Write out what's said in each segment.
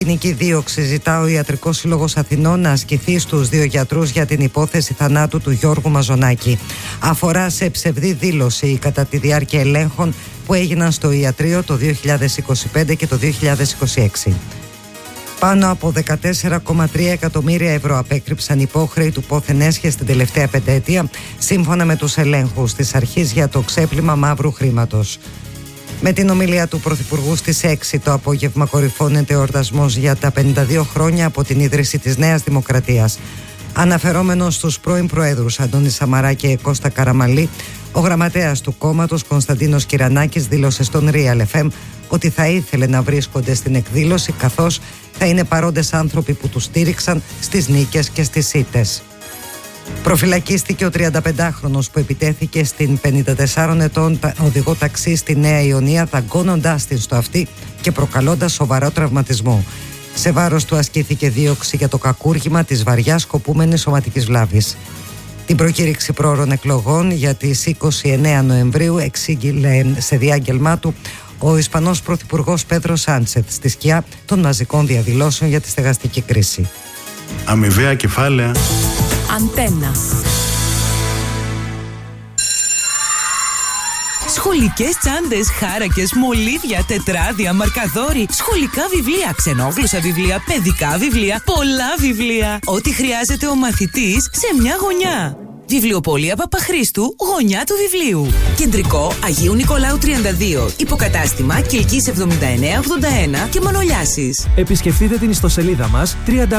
Ποινική δίωξη ζητά ο Ιατρικός Σύλλογος Αθηνών να ασκηθεί στους 2 γιατρούς για την υπόθεση θανάτου του Γιώργου Μαζονάκη. Αφορά σε ψευδή δήλωση κατά τη διάρκεια ελέγχων που έγιναν στο ιατρείο το 2025 και το 2026. Πάνω από 14,3 εκατομμύρια ευρώ απέκρυψαν υπόχρεοι του πόθεν έσχε στην τελευταία πενταετία, σύμφωνα με τους ελέγχους της αρχής για το ξέπλυμα μαύρου χρήματος. Με την ομιλία του Πρωθυπουργού στις 6 το απόγευμα κορυφώνεται ο εορτασμός για τα 52 χρόνια από την ίδρυση της Νέας Δημοκρατίας. Αναφερόμενος στους πρώην Προέδρους Αντώνη Σαμαρά και Κώστα Καραμανλή, ο γραμματέας του κόμματος Κωνσταντίνος Κυρανάκης δήλωσε στον Real FM ότι θα ήθελε να βρίσκονται στην εκδήλωση, καθώς θα είναι παρόντες άνθρωποι που τους στήριξαν στις νίκες και στις ήττες. Προφυλακίστηκε ο 35χρονος που επιτέθηκε στην 54 ετών οδηγό ταξί στη Νέα Ιωνία, δαγκώνοντάς την στο αυτί και προκαλώντας σοβαρό τραυματισμό. Σε βάρος του ασκήθηκε δίωξη για το κακούργημα της βαριάς σκοπούμενης σωματικής βλάβης. Την προκήρυξη πρόωρων εκλογών για τις 29 Νοεμβρίου εξήγηλε σε διάγγελμά του ο Ισπανός Πρωθυπουργός Πέδρο Σάντσεθ στη σκιά των μαζικών διαδηλώσεων για τη στεγαστική κρίση. Αμοιβαία κεφάλαια. Αντένα. Σχολικές τσάντες, χάρακες, μολύβια, τετράδια, μαρκαδόροι, σχολικά βιβλία, ξενόγλωσσα βιβλία, παιδικά βιβλία, πολλά βιβλία. Ό,τι χρειάζεται ο μαθητής σε μια γωνιά. Βιβλιοπωλεία Παπαχρήστου, γωνιά του βιβλίου. Κεντρικό Αγίου Νικολάου 32. Υποκατάστημα Κιλκής 7981 και Μανολιάσης. Επισκεφτείτε την ιστοσελίδα μας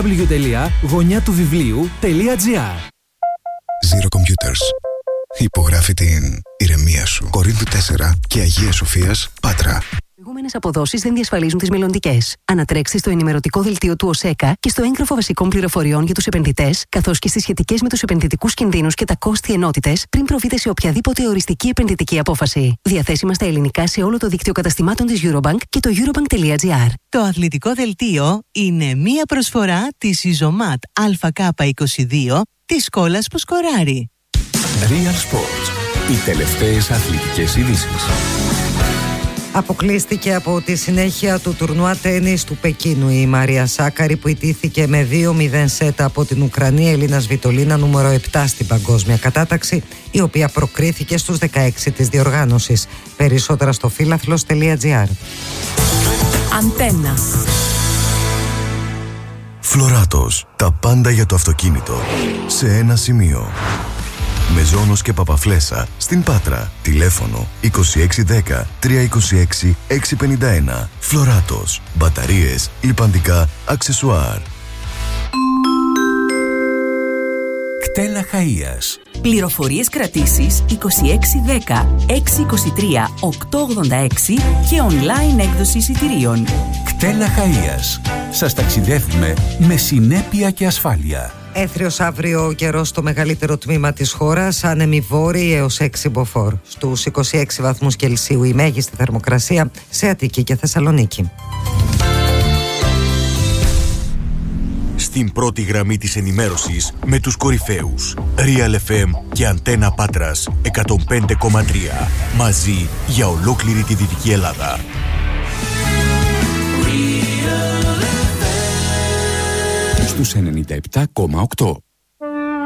www.γωνιάτουβιβλίου.gr. Zero Computers. Υπογράφει την ηρεμία σου. Κορίνθου 4 και Αγίας Σοφίας, Πάτρα. Οι προηγούμενες αποδόσεις δεν διασφαλίζουν τις μελλοντικές. Ανατρέξτε στο ενημερωτικό δελτίο του ΟΣΕΚΑ και στο έγγραφο βασικών πληροφοριών για τους επενδυτές, καθώς και στις σχετικές με τους επενδυτικούς κινδύνους και τα κόστη ενότητες, πριν προβείτε σε οποιαδήποτε οριστική επενδυτική απόφαση. Διαθέσιμα στα ελληνικά σε όλο το δίκτυο καταστημάτων της Eurobank και το eurobank.gr. Το αθλητικό δελτίο είναι μία προσφορά της Ιζωμάτ ΑΚ22 της Σκόλας που σκοράρει. Real Sports. Οι τελευταίες αθλητικές ειδήσεις. Αποκλείστηκε από τη συνέχεια του τουρνουά τένις του Πεκίνου η Μαρία Σάκαρη, που ιτήθηκε με 2-0 σετ από την Ουκρανία Ελίνα Σβιτολίνα, νούμερο 7 στην παγκόσμια κατάταξη, η οποία προκρίθηκε στους 16 της διοργάνωσης. Περισσότερα στο φίλαθλος.gr. Αντένα. Φλωράτος. Τα πάντα για το αυτοκίνητο σε ένα σημείο. Μεζόνος και Παπαφλέσσα στην Πάτρα. Τηλέφωνο 2610 326 651. Φλωράτος. Μπαταρίες, λιπαντικά, αξεσουάρ. Κτέλα Χαΐας. Πληροφορίες κρατήσεις 2610 623 886 και online έκδοση εισιτηρίων. Κτέλα Χαΐας. Σας ταξιδεύουμε με συνέπεια και ασφάλεια. Έθριος αύριο ο καιρός στο μεγαλύτερο τμήμα της χώρας, άνεμοι βόρειοι έως 6 μποφόρ. Στους 26 βαθμούς Κελσίου η μέγιστη θερμοκρασία σε Αττική και Θεσσαλονίκη. Στην πρώτη γραμμή της ενημέρωσης με τους κορυφαίους Real FM και Αντένα Πάτρας 105,3. Μαζί για ολόκληρη τη Δυτική Ελλάδα. Στους 97,8.